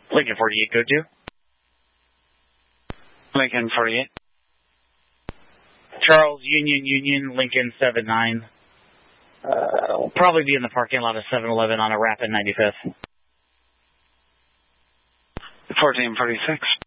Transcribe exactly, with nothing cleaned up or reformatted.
Lincoln forty-eight, go to. Lincoln forty-eight. Charles, Union, Union, Lincoln seven nine. Uh, will probably be in the parking lot of seven eleven on a Rapid ninety-fifth. fourteen forty-six.